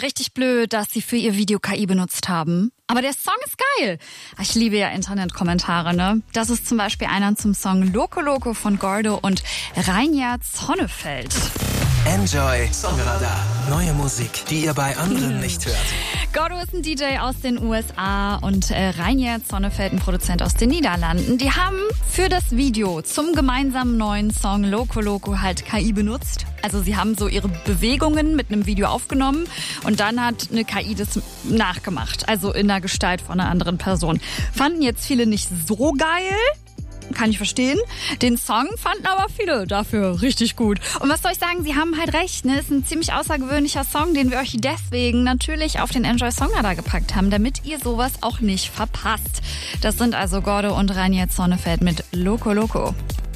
richtig blöd, dass sie für ihr Video KI benutzt haben. Aber der Song ist geil. Ich liebe ja Internetkommentare, ne? Das ist zum Beispiel einer zum Song Loco Loco von Gordo und Reinhard Sonnefeld. Enjoy Songradar. Neue Musik, die ihr bei anderen nicht hört. Gordo ist ein DJ aus den USA und Reinhard Sonnefeld, ein Produzent aus den Niederlanden. Die haben für das Video zum gemeinsamen neuen Song Loco Loco halt KI benutzt. Also sie haben so ihre Bewegungen mit einem Video aufgenommen und dann hat eine KI das nachgemacht. Also in der Gestalt von einer anderen Person. Fanden jetzt viele nicht so geil. Kann ich verstehen. Den Song fanden aber viele dafür richtig gut. Und was soll ich sagen, sie haben halt recht, ne? Ist ein ziemlich außergewöhnlicher Song, den wir euch deswegen natürlich auf den Enjoy Songradar gepackt haben, damit ihr sowas auch nicht verpasst. Das sind also Gordo und Reinhard Sonnefeld mit Loco Loco.